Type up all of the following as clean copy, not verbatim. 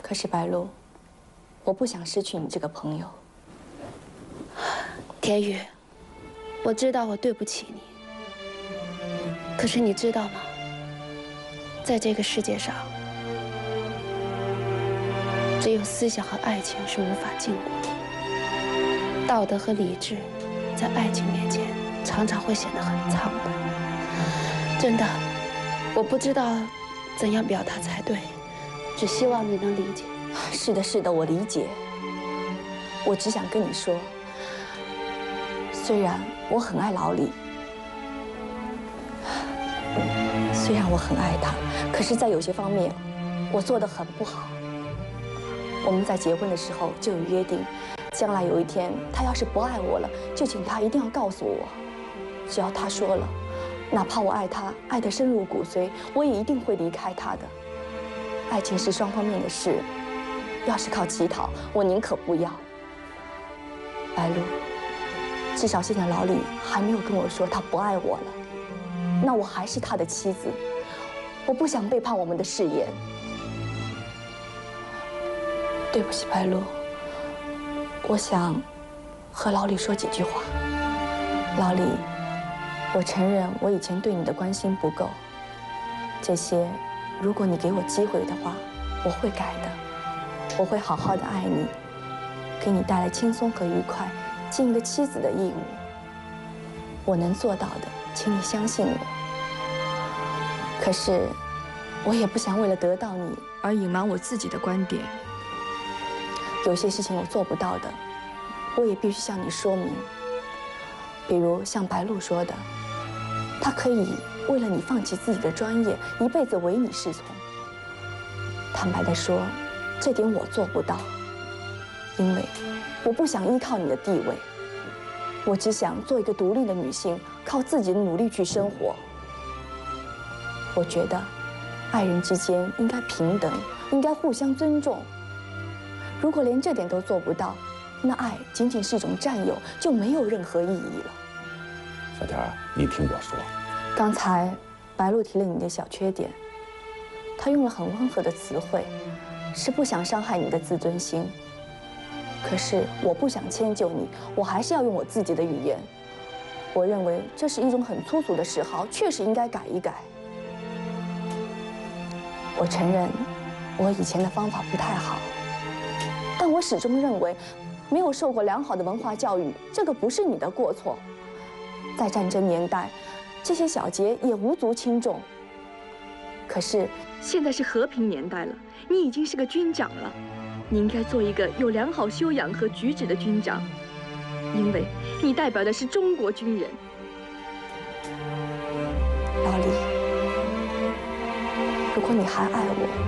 可是白露，我不想失去你这个朋友。 田雨，我知道我对不起你。可是你知道吗？在这个世界上，只有思想和爱情是无法禁锢的。道德和理智，在爱情面前常常会显得很苍白。真的，我不知道怎样表达才对，只希望你能理解。 是的，是的，我理解。我只想跟你说，虽然我很爱老李，虽然我很爱他，可是，在有些方面，我做得很不好。我们在结婚的时候就有约定，将来有一天他要是不爱我了，就请他一定要告诉我。只要他说了，哪怕我爱他爱得深入骨髓，我也一定会离开他的。爱情是双方面的事，要是靠乞讨，我宁可不要。白露，至少现在老李还没有跟我说他不爱我了，那我还是他的妻子，我不想背叛我们的誓言。对不起，白露，我想和老李说几句话。老李，我承认我以前对你的关心不够，这些如果你给我机会的话，我会改的，我会好好的爱你，给你带来轻松和愉快，尽一个妻子的义务。我能做到的，请你相信我。可是，我也不想为了得到你而隐瞒我自己的观点。有些事情我做不到的，我也必须向你说明。比如像白露说的，她可以为了你放弃自己的专业，一辈子唯你是从。坦白地说，这点我做不到，因为我不想依靠你的地位，我只想做一个独立的女性，靠自己的努力去生活。我觉得，爱人之间应该平等，应该互相尊重。如果连这点都做不到，那爱仅仅是一种占有，就没有任何意义了。 小田，你听我说， 刚才白露提了你的小缺点，她用了很温和的词汇，是不想伤害你的自尊心。可是我不想迁就你，我还是要用我自己的语言。我认为这是一种很粗俗的嗜好，确实应该改一改。我承认，我以前的方法不太好，但我始终认为，没有受过良好的文化教育，这个不是你的过错。在战争年代，这些小节也无足轻重。可是现在是和平年代了，你已经是个军长了，你应该做一个有良好修养和举止的军长，因为你代表的是中国军人。老李，如果你还爱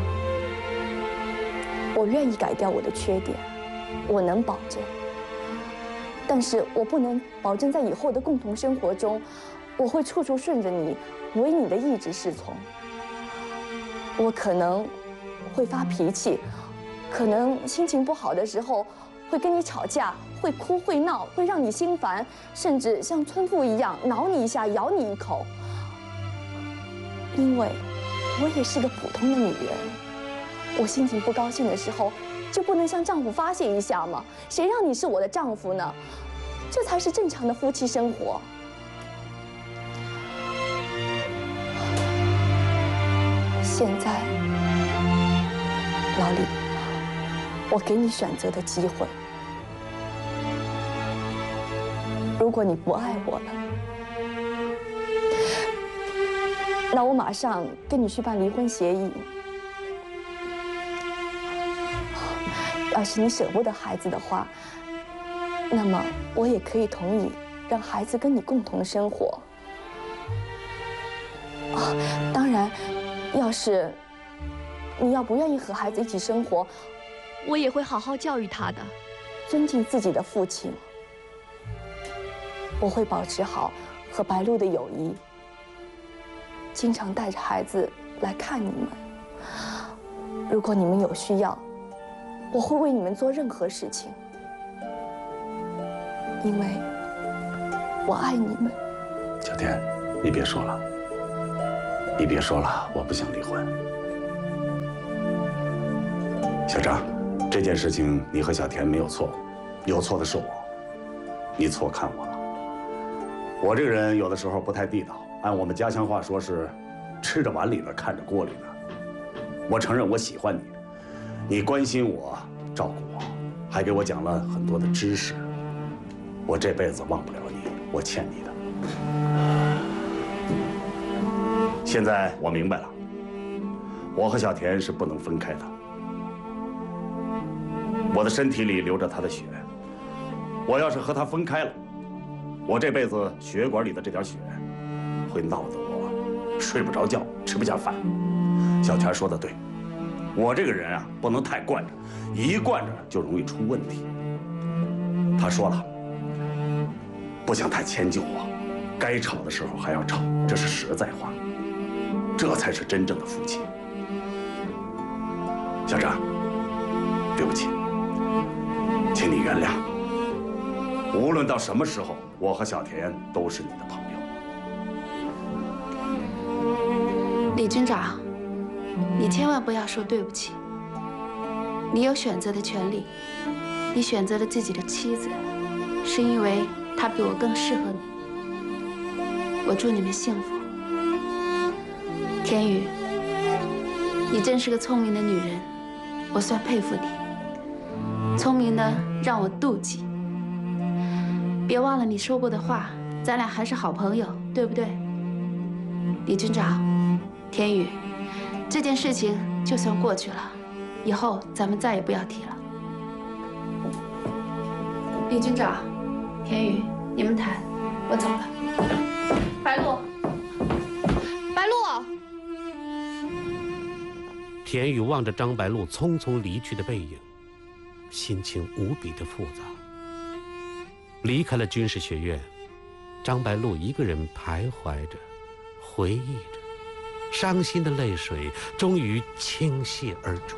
我，我愿意改掉我的缺点，我能保证。但是我不能保证在以后的共同生活中，我会处处顺着你，为你的意志是从。我可能会发脾气，可能心情不好的时候会跟你吵架，会哭会闹，会让你心烦，甚至像村妇一样挠你一下，咬你一口。因为我也是个普通的女人，我心情不高兴的时候，就不能向丈夫发泄一下吗？谁让你是我的丈夫呢？这才是正常的夫妻生活。现在，老李，我给你选择的机会。如果你不爱我了，那我马上跟你去办离婚协议。要是你舍不得孩子的话，那么我也可以同意让孩子跟你共同生活。当然，要是你要不愿意和孩子一起生活，我也会好好教育他的，尊敬自己的父亲。我会保持好和白露的友谊，经常带着孩子来看你们。如果你们有需要，我会为你们做任何事情，因为我爱你们。 小天，你别说了，你别说了，我不想离婚。 小张，这件事情你和小田没有错误，有错的是我，你错看我了。我这个人有的时候不太地道，按我们家乡话说是吃着碗里的看着锅里的。我承认我喜欢你，你关心我，照顾我，还给我讲了很多的知识。我这辈子忘不了你，我欠你的。现在我明白了，我和小田是不能分开的。我的身体里流着他的血，我要是和他分开了，我这辈子血管里的这点血会闹得我睡不着觉，吃不下饭。小田说的对，我这个人啊不能太惯着，一惯着就容易出问题。他说了，不想太迁就我，该吵的时候还要吵，这是实在话，这才是真正的夫妻。小张，对不起，请你原谅。无论到什么时候，我和小田都是你的朋友。 李军长，你千万不要说对不起。你有选择的权利，你选择了自己的妻子，是因为她比我更适合你。我祝你们幸福。田雨，你真是个聪明的女人，我算佩服你。聪明的让我妒忌。别忘了你说过的话，咱俩还是好朋友，对不对？李军长，田雨，这件事情就算过去了，以后咱们再也不要提了。李军长，田雨，你们谈，我走了。白露，白露。 田雨望着张白露匆匆离去的背影，心情无比的复杂。离开了军事学院，张白露一个人徘徊着，回忆着，伤心的泪水终于倾泻而出。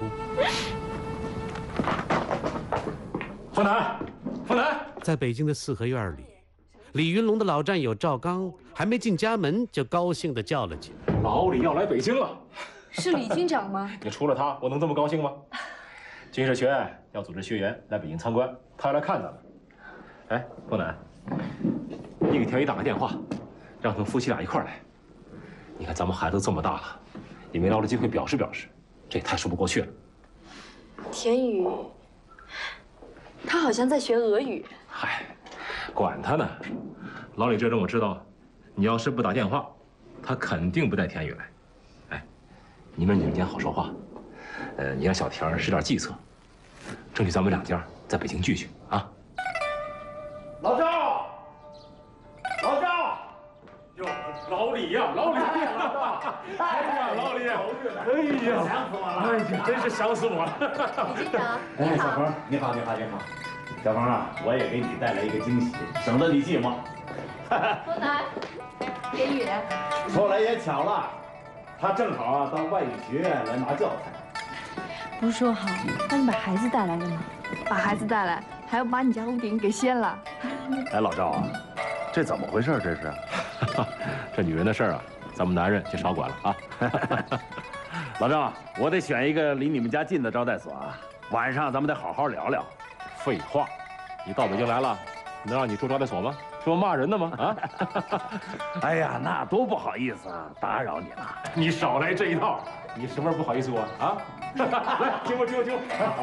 凤南，凤南， 在北京的四合院里，李云龙的老战友赵刚还没进家门，就高兴地叫了起来：“ 老李要来北京了！” 是李军长吗？ 你除了他，我能这么高兴吗？军事学院要组织学员来北京参观，他要来看咱们。哎，凤南，你给田雨打个电话，让他们夫妻俩一块儿来。你看咱们孩子这么大了，也没捞着机会表示表示，这也太说不过去了。 田雨，他好像在学俄语。 嗨，管他呢，老李这人我知道，你要是不打电话，他肯定不带田雨来。哎，你们女人间好说话，你让小田使点计策，争取咱们两家在北京聚聚啊。老赵，老赵，哟，老李呀，老李，哎呀，老李，哎呀，想死我了，哎呀，真是想死我了。 李军长， 哎，小鹏，你好，你好，你好。小鹏啊，我也给你带来一个惊喜，省得你寂寞。 丰南，田雨， 说来也巧了，他正好啊到外语学院来拿教材。 不是说好帮你把孩子带来的吗？把孩子带来，还要把你家屋顶给掀了。 哎，老赵啊，这怎么回事？这是？ 这女人的事儿啊，咱们男人就少管了啊。 老赵，我得选一个离你们家近的招待所啊，晚上咱们得好好聊聊。 废话，你到北京来了，能让你住招待所吗？是我骂人的吗？啊！ 哎呀，那多不好意思啊，打扰你了。 你少来这一套，你什么时候不好意思我啊？来，听我。